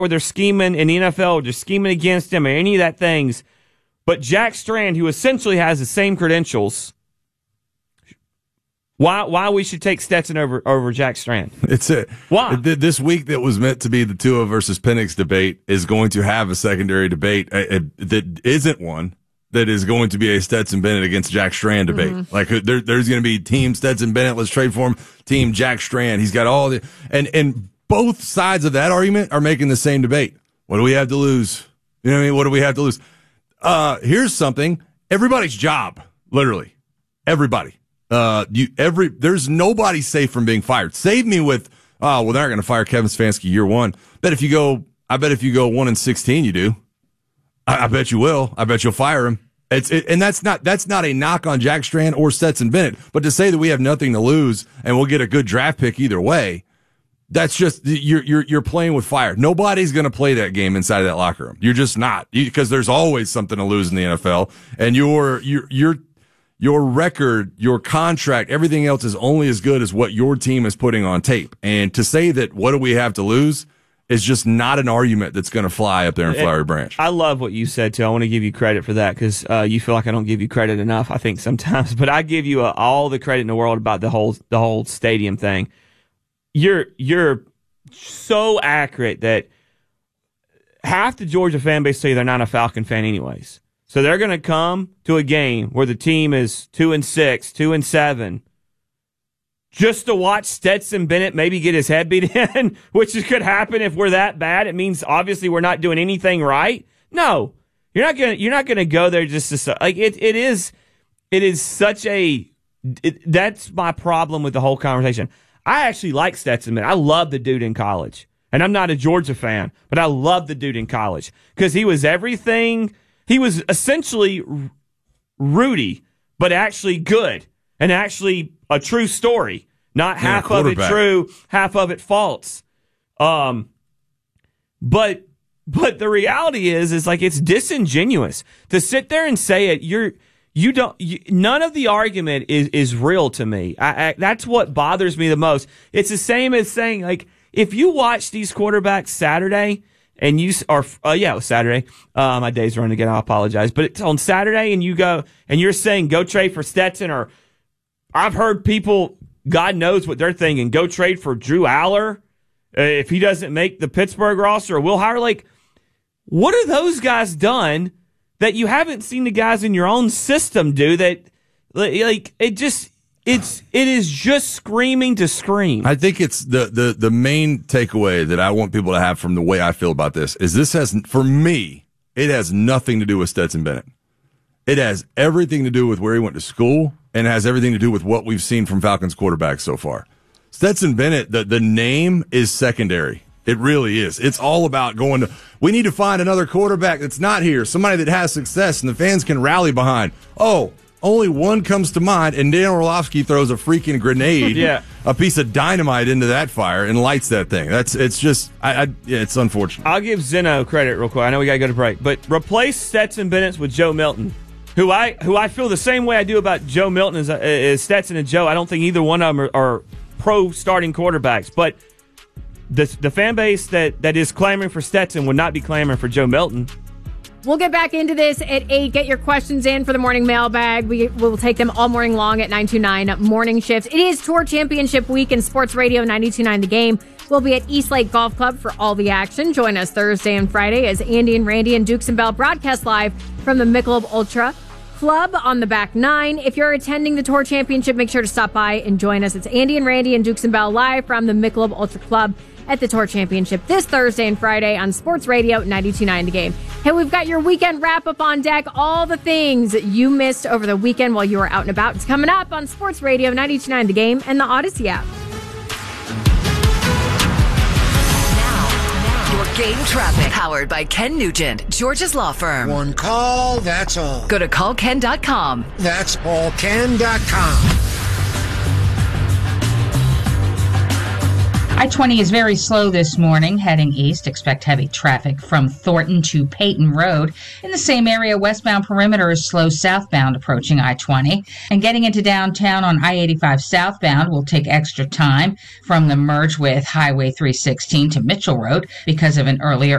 where they're scheming in the NFL, just scheming against him or any of that things. But Jack Strand, who essentially has the same credentials, why we should take Stetson over Jack Strand? Why? This week that was meant to be the Tua versus Penix debate is going to have a secondary debate that isn't one. That is going to be a Stetson Bennett against Jack Strand debate. Mm-hmm. Like there's going to be team Stetson Bennett, let's trade for him. Team Jack Strand, he's got all the and both sides of that argument are making the same debate. What do we have to lose? You know what I mean? What do we have to lose? Here's something. Everybody's job, literally, everybody. There's nobody safe from being fired. Save me with, they're not going to fire Kevin Stefanski year one. I bet if you go 1-16, you do. I bet you will. I bet you'll fire him. And that's not a knock on Jack Strand or Stetson Bennett, but to say that we have nothing to lose and we'll get a good draft pick either way, that's just you're playing with fire. Nobody's going to play that game inside of that locker room. You're just not, because there's always something to lose in the NFL, and your record, your contract, everything else is only as good as what your team is putting on tape. And to say that what do we have to lose is just not an argument that's going to fly up there in Flowery Branch. I love what you said, too. I want to give you credit for that because you feel like I don't give you credit enough, I think, sometimes. But I give you all the credit in the world about the whole stadium thing. You're so accurate that half the Georgia fan base say they're not a Falcon fan anyways. So they're going to come to a game where the team is 2-6, 2-7, just to watch Stetson Bennett maybe get his head beat in, which could happen if we're that bad. It means obviously we're not doing anything right. No, you're not gonna go there just to like it is such a. That's my problem with the whole conversation. I actually like Stetson Bennett. I love the dude in college, and I'm not a Georgia fan, but I love the dude in college because he was everything. He was essentially Rudy, but actually good and actually a true story, not half of it true, half of it false. But the reality is like it's disingenuous to sit there and say it. None of the argument is real to me. That's what bothers me the most. It's the same as saying like if you watch these quarterbacks Saturday and it was Saturday. My day's running again. I apologize, but it's on Saturday and you go and you're saying go trade for Stetson or. I've heard people, God knows what they're thinking, go trade for Drew Aller if he doesn't make the Pittsburgh roster or Will Howard. Like, what are those guys done that you haven't seen the guys in your own system do that, like, it is just screaming to scream. I think it's the main takeaway that I want people to have from the way I feel about this is for me, it has nothing to do with Stetson Bennett. It has everything to do with where he went to school. And has everything to do with what we've seen from Falcons quarterbacks so far. Stetson Bennett, the name is secondary. It really is. It's all about we need to find another quarterback that's not here, somebody that has success and the fans can rally behind. Oh, only one comes to mind, and Dan Orlovsky throws a freaking grenade, a piece of dynamite into that fire and lights that thing. It's unfortunate. I'll give Zeno credit real quick. I know we got to go to break, but replace Stetson Bennett with Joe Milton. Who I feel the same way I do about Joe Milton as Stetson and Joe. I don't think either one of them are pro starting quarterbacks. But the fan base that is clamoring for Stetson would not be clamoring for Joe Milton. We'll get back into this at 8. Get your questions in for the morning mailbag. We will take them all morning long at 929 Morning Shifts. It is Tour Championship Week in Sports Radio 92.9 The Game. We'll be at East Lake Golf Club for all the action. Join us Thursday and Friday as Andy and Randy and Dukes and Bell broadcast live from the Michelob Ultra Club on the back 9. If you're attending the Tour Championship, make sure to stop by and join us. It's Andy and Randy and Dukes and Bell live from the Michelob Ultra Club at the Tour Championship this Thursday and Friday on Sports Radio 92.9 The Game. Hey, we've got your weekend wrap-up on deck. All the things you missed over the weekend while you were out and about. It's coming up on Sports Radio 92.9 The Game and the Odyssey app. Game traffic powered by Ken Nugent, Georgia's law firm. One call, that's all. Go to callken.com. That's allken.com. I-20 is very slow this morning. Heading east, expect heavy traffic from Thornton to Peyton Road. In the same area, westbound perimeter is slow southbound approaching I-20. And getting into downtown on I-85 southbound will take extra time from the merge with Highway 316 to Mitchell Road because of an earlier